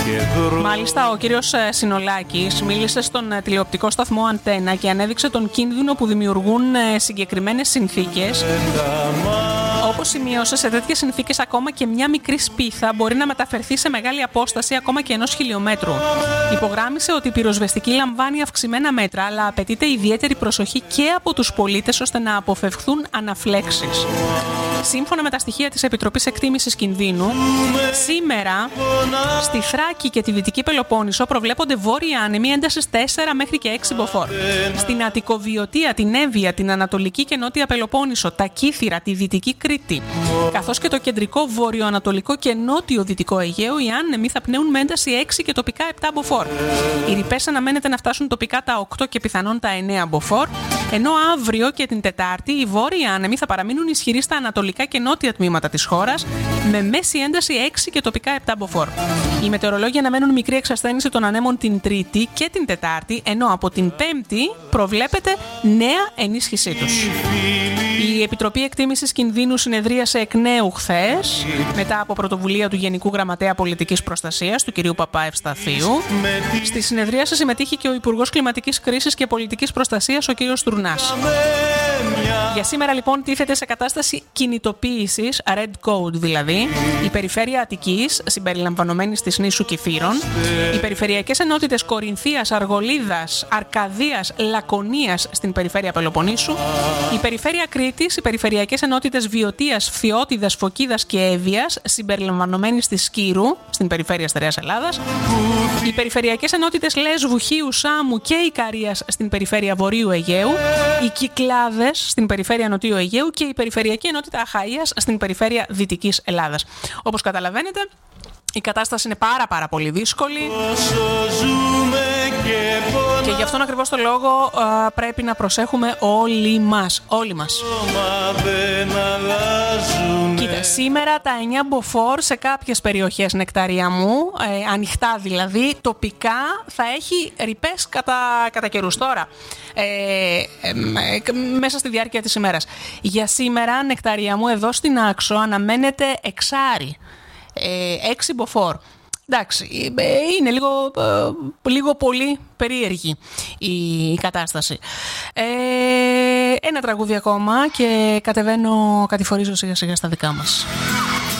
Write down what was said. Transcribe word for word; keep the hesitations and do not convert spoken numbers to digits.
Μάλιστα, ο κύριος Συνολάκης μίλησε στον τηλεοπτικό σταθμό Αντένα και ανέδειξε τον κίνδυνο που δημιουργούν συγκεκριμένες συνθήκες. Όπως σημείωσε, σε τέτοιες συνθήκες ακόμα και μια μικρή σπίθα μπορεί να μεταφερθεί σε μεγάλη απόσταση ακόμα και ενός χιλιόμετρου. Υπογράμμισε ότι η πυροσβεστική λαμβάνει αυξημένα μέτρα, αλλά απαιτείται ιδιαίτερη προσοχή και από τους πολίτες ώστε να αποφευχθούν αναφλέξεις. Σύμφωνα με τα στοιχεία της Επιτροπής Εκτίμησης Κινδύνου, σήμερα στη Θράκη και τη Δυτική Πελοπόννησο προβλέπονται βόρειοι άνεμοι έντασης τέσσερα μέχρι και έξι μποφόρ. Στην Αττικοβιωτία, την Εύβοια, την Ανατολική και Νότια Πελοπόννησο, τα Κύθυρα, τη Δυτική Κρήτη, καθώς και το κεντρικό, βορειοανατολικό και νότιο-δυτικό Αιγαίο, οι άνεμοι θα πνέουν με ένταση έξι και τοπικά επτά μποφόρ. Οι ρηπές αναμένεται να φτάσουν τοπικά τα οκτώ και πιθανόν τα εννέα μποφόρ, ενώ αύριο και την Τετάρτη οι βόρειοι άνεμοι θα παραμείνουν ισχυροί στα ανατολικά και νότια τμήματα της χώρας, με μέση ένταση έξι και τοπικά επτάավոր. Οι μετεωρολόγοι αναμένουν μικρή εξασθένιση των ανέμων την Τρίτη και την Τετάρτη, ενώ από την Πέμπτη προβλέπεται νέα ενίσχυσή τους. Η Επιτροπή Εκτίμησης Κινδύνου συνεδρίασε εκ νέου χθες, μετά από πρωτοβουλία του Γενικού Γραμματέα Πολιτικής Προστασίας, του κ. Παπά-Ευσταθίου. Στη συνεδρίαση συμμετείχε και ο Υπουργός Κλιματικής Κρίσης και Πολιτικής Προστασίας, ο κ. Στουρνάς. Για σήμερα λοιπόν τίθεται σε κατάσταση κινητοποίησης, red code δηλαδή, η περιφέρεια Αττικής, συμπεριλαμβανομένης της νήσου Κυθύρων, οι περιφερειακές ενότητες Κορινθίας, Αργολίδας, Αρκαδίας, Λακωνίας στην περιφέρεια Πελοποννήσου, η περιφέρεια Κρήτης, οι περιφερειακές ενότητες Βιωτίας, Φθιώτιδας, Φωκίδας και Εύβοιας, συμπεριλαμβανομένης της Σκύρου στην περιφέρεια Στερεάς Ελλάδας, οι περιφερειακές ενότητες Λέσβου, Χίου, Σάμου και Ικαρίας στην περιφέρεια Βορείου Αιγαίου, οι Κυκλάδες στην περιφέρεια Νοτιού Αιγαίου και η περιφερειακή ενότητα Αχαΐας στην περιφέρεια Δυτικής Ελλάδας. Όπως καταλαβαίνετε, η κατάσταση είναι πάρα πάρα πολύ δύσκολη και γι' αυτόν ακριβώς το λόγο α, πρέπει να προσέχουμε όλοι μας, όλοι μας. Κοίτα, σήμερα τα εννιά μποφόρ σε κάποιες περιοχές, Νεκταρία μου, ε, ανοιχτά δηλαδή, τοπικά θα έχει ρηπές κατά, κατά καιρούς τώρα, ε, ε, ε, μέσα στη διάρκεια της ημέρας. Για σήμερα, Νεκταρία μου, εδώ στην Άξο αναμένεται εξάρι. έξι μποφόρ. Εντάξει, είναι λίγο, λίγο πολύ περίεργη η κατάσταση. Ε, ένα τραγούδι ακόμα και κατεβαίνω, κατηφορίζω σιγά σιγά στα δικά μας.